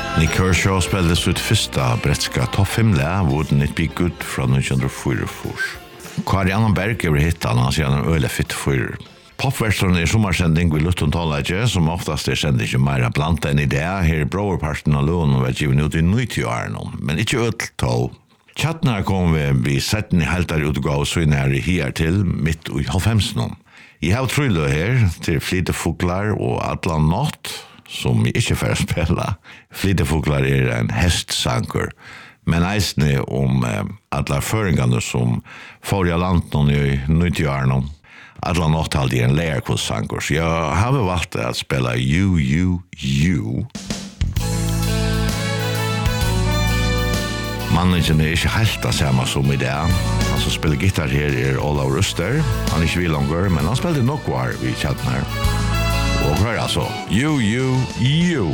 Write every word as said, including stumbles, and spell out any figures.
Nick Kershaw spelade sitt första bretska topp fem-lä Wouldn't It Be Good från nitton fyrtiofyra. Kari Annan Berg över hittan han sedan en öle fitt för. Popversion är sommarsändning vid Lutton Tollage som oftast är sändning mer blant än idé. Här är broarparten av lån och är given ut i nittio år, men inte öll tå. Chattnar kom vi vid sätten i haltar utgåv så när här till mitt i halvfemsen. Jag har trullo här till Flytefuglar och Atlan Natt som jag inte får spela. Flytefuglar är en hästsanker. Men eisne om eh, alla föringarna som får jag landet i nittio år. Alla Natt hade en lärkursanker. Så jag har valt att spela You, You, You. Managen är inte helt det samma som i det. Han som spelar gitarr här är Olav Ruster. Han är inte vid långar, men han spelade nog kvar vid chatten här. Och hör alltså, You, You, You.